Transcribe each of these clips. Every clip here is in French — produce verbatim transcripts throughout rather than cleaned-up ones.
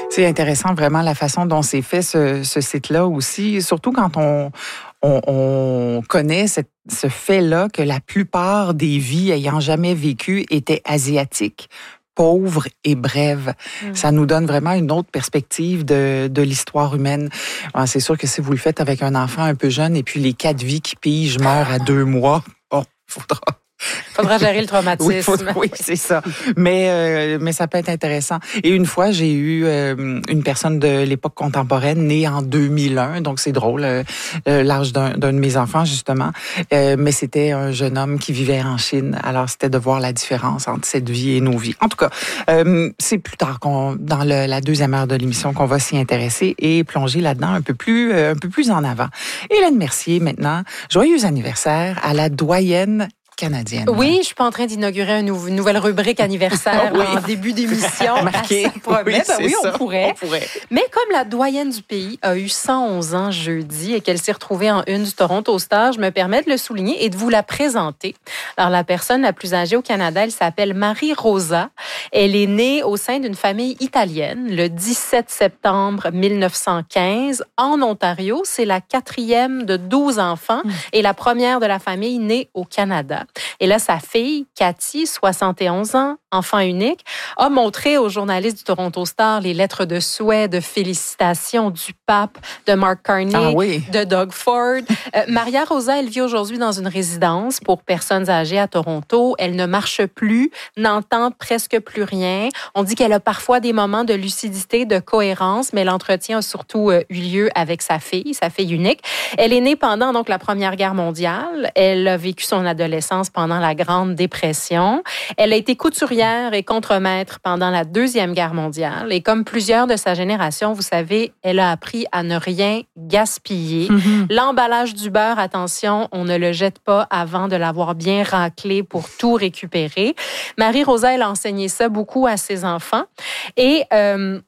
C'est intéressant vraiment la façon dont c'est fait ce, ce site-là aussi, surtout quand on, on, on connaît cette, ce fait-là que la plupart des vies ayant jamais vécu étaient asiatiques, pauvres et brèves. Mmh. Ça nous donne vraiment une autre perspective de, de l'histoire humaine. Alors, c'est sûr que si vous le faites avec un enfant un peu jeune et puis les quatre vies qui pigent meurent à deux mois, oh, faudra... Faudra gérer le traumatisme. Oui, faudra, oui, c'est ça. Mais euh, mais ça peut être intéressant. Et une fois, j'ai eu euh, une personne de l'époque contemporaine née en deux mille un, donc c'est drôle, euh, l'âge d'un, d'un de mes enfants justement. Euh, mais c'était un jeune homme qui vivait en Chine. Alors c'était de voir la différence entre cette vie et nos vies. En tout cas, euh, c'est plus tard qu'on, dans le, la deuxième heure de l'émission, qu'on va s'y intéresser et plonger là-dedans un peu plus, euh, un peu plus en avant. Hélène Mercier, maintenant, joyeux anniversaire à la doyenne canadienne. Oui, je suis pas en train d'inaugurer une, nou- une nouvelle rubrique anniversaire oui. en début d'émission. Marqué. Ça promet. Oui, Ben oui, ça. on pourrait. on pourrait. Mais comme la doyenne du pays a eu cent onze ans jeudi et qu'elle s'est retrouvée en une du Toronto Star, je me permets de le souligner et de vous la présenter. Alors, la personne la plus âgée au Canada, elle s'appelle Marie Rosa. Elle est née au sein d'une famille italienne le dix-sept septembre mille neuf cent quinze en Ontario. C'est la quatrième de douze enfants mmh. et la première de la famille née au Canada. Et là, sa fille, Cathy, soixante et onze ans, enfant unique, a montré aux journalistes du Toronto Star les lettres de souhait, de félicitations du pape, de Mark Carney, ah oui. de Doug Ford. Euh, Maria Rosa, elle vit aujourd'hui dans une résidence pour personnes âgées à Toronto. Elle ne marche plus, n'entend presque plus rien. On dit qu'elle a parfois des moments de lucidité, de cohérence, mais l'entretien a surtout euh, eu lieu avec sa fille, sa fille unique. Elle est née pendant donc la Première Guerre mondiale. Elle a vécu son adolescence pendant la Grande Dépression. Elle a été couturière et contremaître pendant la Deuxième Guerre mondiale. Et comme plusieurs de sa génération, vous savez, elle a appris à ne rien gaspiller. Mm-hmm. L'emballage du beurre, attention, on ne le jette pas avant de l'avoir bien raclé pour tout récupérer. Marie-Rosa, elle a enseigné ça beaucoup à ses enfants. Et... Euh,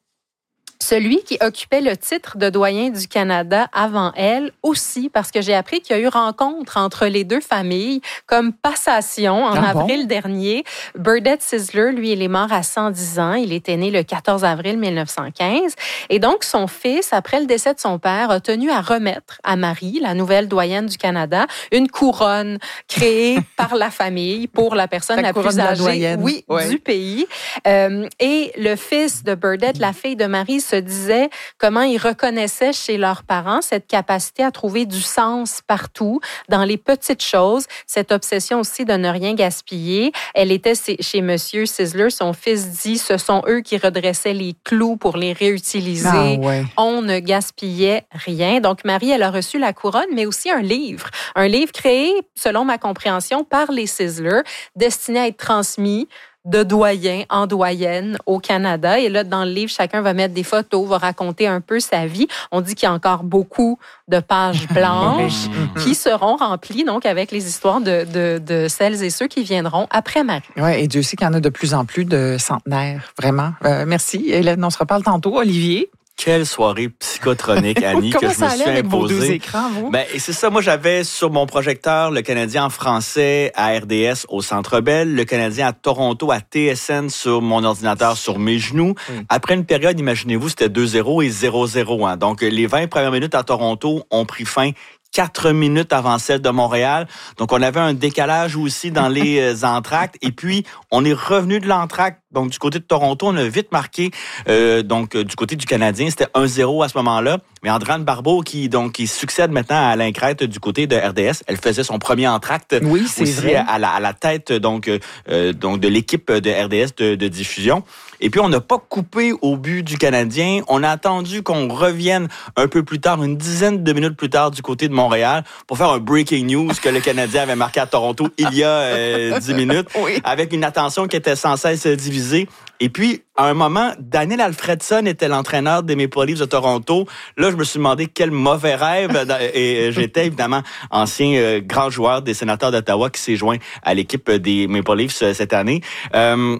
Celui qui occupait le titre de doyen du Canada avant elle aussi, parce que j'ai appris qu'il y a eu rencontre entre les deux familles comme passation en ah avril bon? dernier. Burdett Sisler, lui, il est mort à cent dix ans. Il était né le quatorze avril mille neuf cent quinze. Et donc, son fils, après le décès de son père, a tenu à remettre à Marie, la nouvelle doyenne du Canada, une couronne créée par la famille pour la personne la, la plus âgée oui, ouais. du pays. Euh, et le fils de Burdett, la fille de Marie, se disait comment ils reconnaissaient chez leurs parents cette capacité à trouver du sens partout, dans les petites choses, cette obsession aussi de ne rien gaspiller. Elle était chez Monsieur Sisler, son fils dit, ce sont eux qui redressaient les clous pour les réutiliser. Ah, ouais. On ne gaspillait rien. Donc, Marie, elle a reçu la couronne, mais aussi un livre. Un livre créé, selon ma compréhension, par les Sisler, destiné à être transmis de doyen en doyenne au Canada. Et là, dans le livre, chacun va mettre des photos, va raconter un peu sa vie. On dit qu'il y a encore beaucoup de pages blanches qui seront remplies donc avec les histoires de, de, de celles et ceux qui viendront après Marie. Oui, et Dieu sait qu'il y en a de plus en plus de centenaires, vraiment. Euh, merci. Hélène, on se reparle tantôt. Olivier? Quelle soirée psychotronique, Annie, que je me suis avec imposée. Vos deux écrans, vous? Ben, et c'est ça, moi, j'avais sur mon projecteur le Canadien en français à R D S au Centre Bell, le Canadien à Toronto à T S N sur mon ordinateur sur mes genoux. Mm. Après une période, imaginez-vous, c'était deux zéro et zéro zéro. Hein. Donc, les vingt premières minutes à Toronto ont pris fin quatre minutes avant celle de Montréal. Donc, on avait un décalage aussi dans les entractes. Et puis, on est revenu de l'entracte. Donc, du côté de Toronto, on a vite marqué. Euh, donc, du côté du Canadien, c'était un zéro à ce moment-là. Mais Andrane Barbeau, qui donc qui succède maintenant à Alain Crête du côté de R D S, elle faisait son premier entracte. Oui, c'est aussi vrai. À la, à la tête donc euh, donc de l'équipe de R D S de, de diffusion. Et puis, on n'a pas coupé au but du Canadien. On a attendu qu'on revienne un peu plus tard, une dizaine de minutes plus tard du côté de Montréal pour faire un breaking news que le Canadien avait marqué à Toronto il y a euh, dix minutes, oui. Avec une attention qui était sans cesse divisée. Et puis, à un moment, Daniel Alfredson était l'entraîneur des Maple Leafs de Toronto. Là, je me suis demandé quel mauvais rêve. Et j'étais évidemment ancien euh, grand joueur des Sénateurs d'Ottawa qui s'est joint à l'équipe des Maple Leafs cette année. Euh,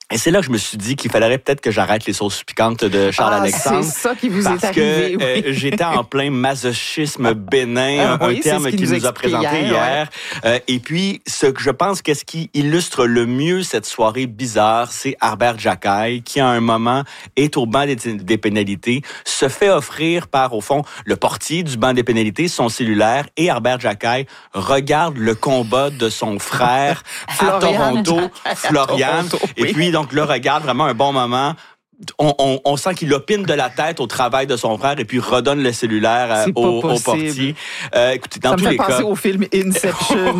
Et c'est là que je me suis dit qu'il faudrait peut-être que j'arrête les sauces piquantes de Charles-Alexandre. Ah, c'est ça qui vous parce est arrivé. que oui. euh, j'étais en plein masochisme bénin, ah, un, oui, un terme qu'il qu'il nous, nous a présenté hier. hier. Ouais. Euh, et puis, ce que je pense qu'est-ce qui illustre le mieux cette soirée bizarre, c'est Harbert Jacquaille, qui à un moment est au banc des, des pénalités, se fait offrir par, au fond, le portier du banc des pénalités, son cellulaire, et Harbert Jacquaille regarde le combat de son frère à Toronto, Florian, et oui. puis donc le regarde vraiment un bon moment. On, on, on sent qu'il opine de la tête au travail de son frère et puis redonne le cellulaire euh, au, au portier. Euh, écoutez, dans Ça tous me fait les penser cas, au film Inception.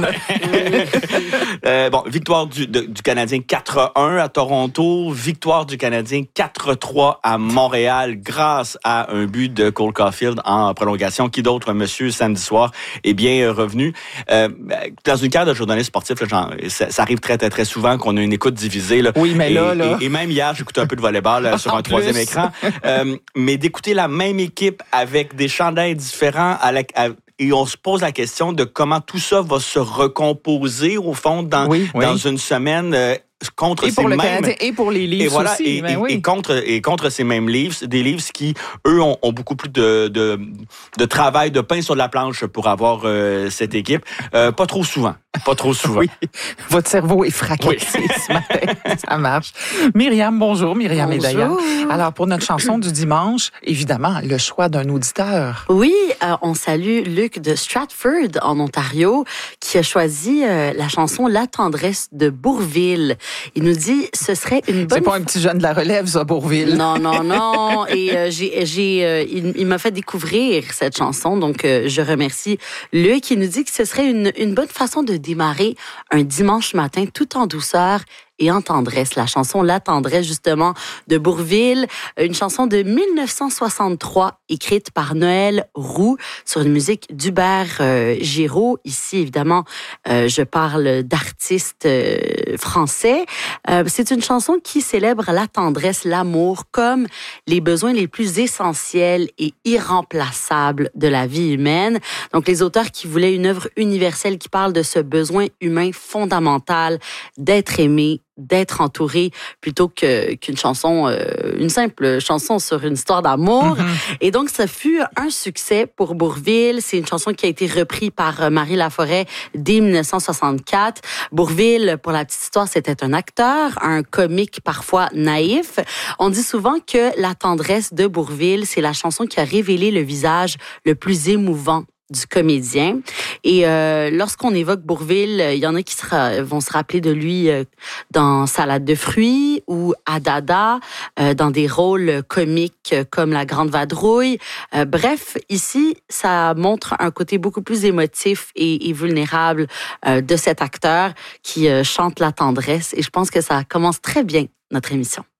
euh, bon, victoire du, de, du Canadien quatre à un à Toronto, victoire du Canadien quatre à trois à Montréal grâce à un but de Cole Caulfield en prolongation. Qui d'autre, monsieur, samedi soir, est bien revenu. Euh, dans une carrière de journaliste sportif, là, genre, ça, ça arrive très, très, très souvent qu'on a une écoute divisée. Là, oui, mais et, là, là... Et, et même hier, j'écoutais un peu de volleyball sur un troisième écran. Euh, mais d'écouter la même équipe avec des chandails différents à la, à, et on se pose la question de comment tout ça va se recomposer au fond dans, oui, oui. dans une semaine euh, contre et ces pour le mêmes... Canadien et pour les livres et voilà, aussi. Et, ben et, oui. et, contre, et contre ces mêmes livres, des livres qui, eux, ont, ont beaucoup plus de, de, de travail, de pain sur la planche pour avoir euh, cette équipe. Euh, pas trop souvent. Pas trop souvent. Oui. Votre cerveau est fracassé oui. ce matin. Ça marche. Myriam, bonjour. Myriam bonjour. Médaillon. Alors, pour notre chanson du dimanche, évidemment, le choix d'un auditeur. Oui, euh, on salue Luc de Stratford, en Ontario, qui a choisi euh, la chanson La tendresse de Bourvil. Il nous dit, ce serait une bonne... C'est pas un petit jeune de la relève, ça, Bourvil. Non, non, non. Et euh, j'ai, j'ai, euh, il, il m'a fait découvrir cette chanson, donc euh, je remercie Luc. Il nous dit que ce serait une, une bonne façon de démarrer un dimanche matin tout en douceur et en tendresse. La chanson La tendresse, justement, de Bourvil, une chanson de dix-neuf cent soixante-trois, écrite par Noël Roux, sur une musique d'Hubert euh, Giraud. Ici, évidemment, euh, je parle d'artistes euh, français. Euh, c'est une chanson qui célèbre la tendresse, l'amour, comme les besoins les plus essentiels et irremplaçables de la vie humaine. Donc, les auteurs qui voulaient une œuvre universelle qui parle de ce besoin humain fondamental d'être aimé, d'être entouré, plutôt que qu'une chanson, euh, une simple chanson sur une histoire d'amour. Mm-hmm. Et donc, ça fut un succès pour Bourvil. C'est une chanson qui a été reprise par Marie Laforêt dès dix-neuf cent soixante-quatre. Bourvil, pour la petite histoire, c'était un acteur, un comique parfois naïf. On dit souvent que la tendresse de Bourvil, c'est la chanson qui a révélé le visage le plus émouvant du comédien. Et euh, lorsqu'on évoque Bourvil, il y en a qui sera, vont se rappeler de lui euh, dans Salade de fruits ou Adada, euh, dans des rôles comiques comme La Grande Vadrouille. Euh, bref, ici, ça montre un côté beaucoup plus émotif et, et vulnérable euh, de cet acteur qui euh, chante la tendresse. Et je pense que ça commence très bien notre émission.